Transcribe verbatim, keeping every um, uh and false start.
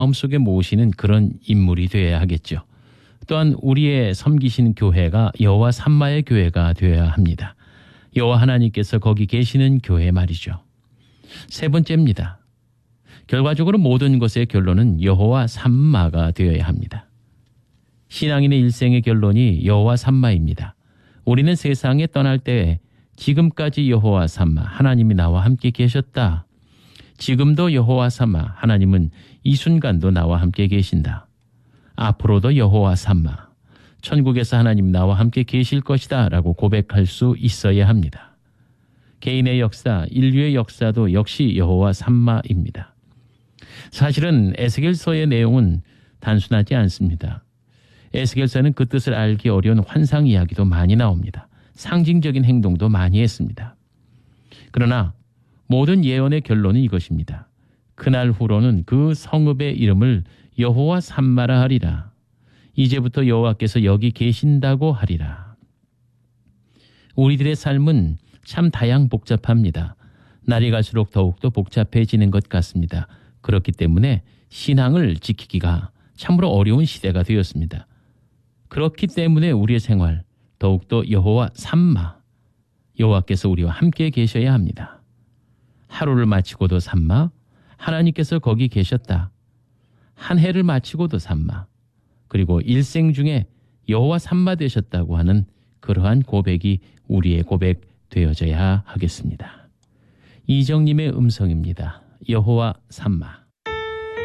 마음속에 모으시는 그런 인물이 되어야 하겠죠. 또한 우리의 섬기신 교회가 여호와 삼마의 교회가 되어야 합니다. 여호와 하나님께서 거기 계시는 교회 말이죠. 세 번째입니다. 결과적으로 모든 것의 결론은 여호와 삼마가 되어야 합니다. 신앙인의 일생의 결론이 여호와 삼마입니다. 우리는 세상에 떠날 때 지금까지 여호와 삼마 하나님이 나와 함께 계셨다. 지금도 여호와 삼마 하나님은 이 순간도 나와 함께 계신다. 앞으로도 여호와 삼마 천국에서 하나님 나와 함께 계실 것이다 라고 고백할 수 있어야 합니다. 개인의 역사, 인류의 역사도 역시 여호와 삼마입니다. 사실은 에스겔서의 내용은 단순하지 않습니다. 에스겔서는 그 뜻을 알기 어려운 환상 이야기도 많이 나옵니다. 상징적인 행동도 많이 했습니다. 그러나 모든 예언의 결론은 이것입니다. 그날 후로는 그 성읍의 이름을 여호와 삼마라 하리라. 이제부터 여호와께서 여기 계신다고 하리라. 우리들의 삶은 참 다양복잡합니다. 날이 갈수록 더욱더 복잡해지는 것 같습니다. 그렇기 때문에 신앙을 지키기가 참으로 어려운 시대가 되었습니다. 그렇기 때문에 우리의 생활 더욱더 여호와 삼마, 여호와께서 우리와 함께 계셔야 합니다. 하루를 마치고도 삼마, 하나님께서 거기 계셨다. 한 해를 마치고도 삼마, 그리고 일생 중에 여호와 삼마 되셨다고 하는 그러한 고백이 우리의 고백 되어져야 하겠습니다. 이정님의 음성입니다. 여호와 삼마.